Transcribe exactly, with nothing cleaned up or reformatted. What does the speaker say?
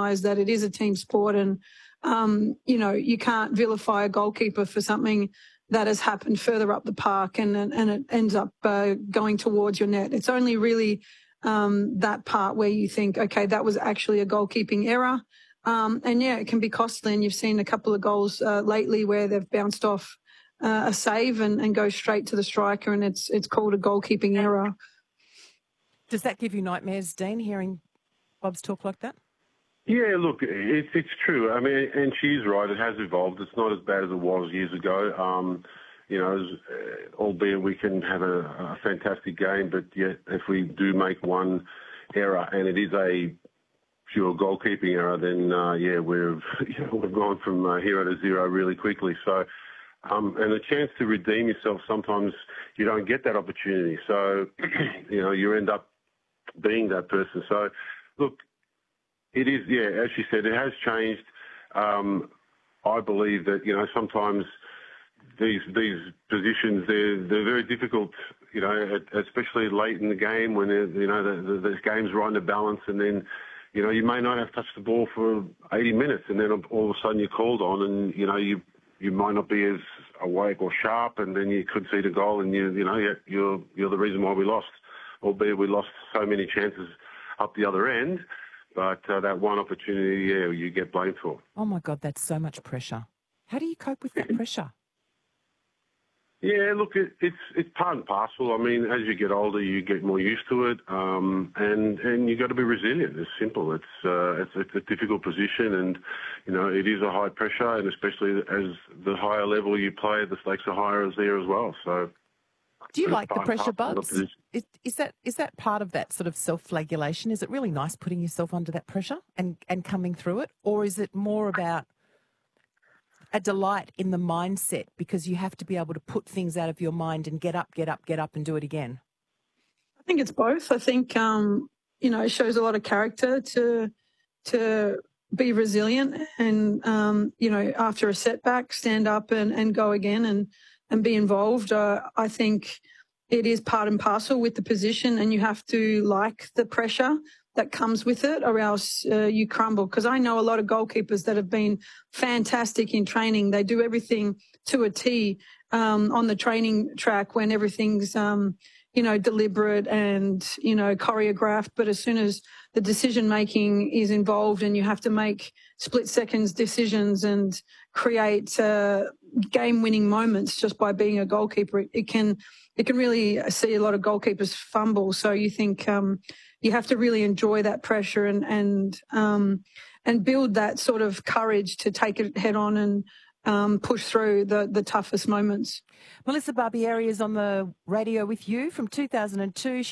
recognise that it is a team sport, and um, you know, you can't vilify a goalkeeper for something that has happened further up the park and and it ends up uh, going towards your net. It's only really um, that part where you think, okay, that was actually a goalkeeping error. Um, and yeah, it can be costly. And you've seen a couple of goals uh, lately where they've bounced off uh, a save and, and go straight to the striker, and it's it's called a goalkeeping error. Does that give you nightmares, Dean, hearing Bob's talk like that? Yeah, look, it's it's true. I mean, and she's right. It has evolved. It's not as bad as it was years ago. Um, you know, as, uh, albeit we can have a, a fantastic game, but yet if we do make one error and it is a pure goalkeeping error, then uh, yeah, we've you know, we've gone from uh, hero to zero really quickly. So, um, and the chance to redeem yourself, sometimes you don't get that opportunity. So, you know, you end up being that person. So, look, it is, yeah, as she said, it has changed. Um, I believe that, you know, sometimes these these positions, they're, they're very difficult, you know, especially late in the game when, you know, the, the, the game's right in the balance, and then, you know, you may not have touched the ball for eighty minutes, and then all of a sudden you're called on, and, you know, you you might not be as awake or sharp, and then you could see the goal, and, you you know, you're, you're the reason why we lost, albeit we lost so many chances up the other end. But uh, that one opportunity, yeah, you get blamed for. Oh, my God, that's so much pressure. How do you cope with that pressure? Yeah, look, it, it's it's part and parcel. I mean, as you get older, you get more used to it, um, and and you got to be resilient. It's simple. It's uh, it's it's a difficult position, and you know it is a high pressure, and especially as the higher level you play, the stakes are higher as there as well. So, do you like the pressure, Bubs? Is, is that is that part of that sort of self-flagellation? Is it really nice putting yourself under that pressure and and coming through it, or is it more about a delight in the mindset because you have to be able to put things out of your mind and get up, get up, get up and do it again? I think it's both. I think, um, you know, it shows a lot of character to to be resilient and, um, you know, after a setback, stand up and, and go again and, and be involved. Uh, I think it is part and parcel with the position, and you have to like the pressure that comes with it, or else uh, you crumble. Because I know a lot of goalkeepers that have been fantastic in training. They do everything to a T um, on the training track when everything's, um, you know, deliberate and, you know, choreographed. But as soon as the decision making is involved and you have to make split seconds decisions and create uh, game winning moments just by being a goalkeeper, it, it can it can really see a lot of goalkeepers fumble. So you think um, you have to really enjoy that pressure and and um, and build that sort of courage to take it head on and um, push through the, the toughest moments. Melissa Barbieri is on the radio with you from two thousand two.